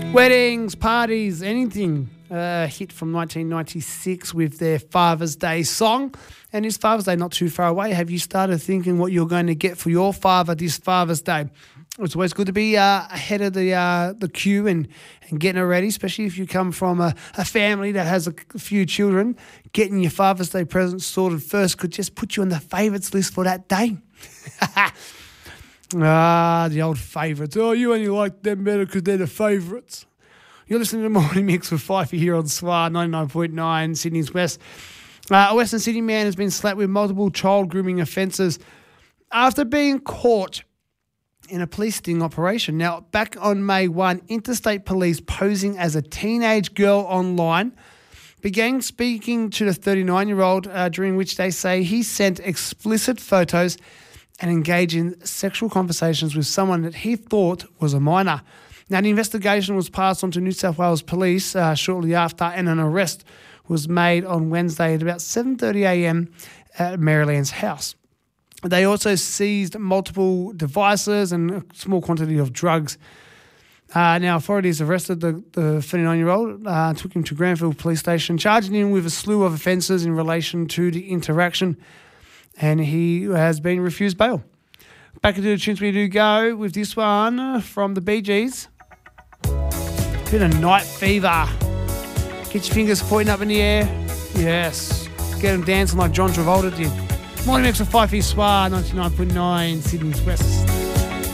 Weddings, parties, anything. Hit from 1996 with their Father's Day song. And it's Father's Day not too far away. Have you started thinking what you're going to get for your father this Father's Day? It's always good to be ahead of the queue and getting it ready, especially if you come from a family that has a few children. Getting your Father's Day presents sorted first could just put you on the favourites list for that day. The old favourites. Oh, you only like them better because they're the favourites. You're listening to the Morning Mix with Fifey here on SWAR 99.9, Sydney's West. A Western Sydney man has been slapped with multiple child grooming offences after being caught in a police sting operation. Now, back on May 1, interstate police posing as a teenage girl online began speaking to the 39-year-old, during which they say he sent explicit photos and engaged in sexual conversations with someone that he thought was a minor. Now, the investigation was passed on to New South Wales Police shortly after, and an arrest was made on Wednesday at about 7:30 a.m. at Maryland's house. They also seized multiple devices and a small quantity of drugs. Now, authorities arrested the 39-year-old, took him to Granville Police Station, charging him with a slew of offences in relation to the interaction, and he has been refused bail. Back into the tunes we do go with this one from the Bee Gees. Bit of Night Fever. Get your fingers pointing up in the air. Yes. Get them dancing like John Travolta did. Morning Mix with Fifey SWAR 99.9 Sydney's West.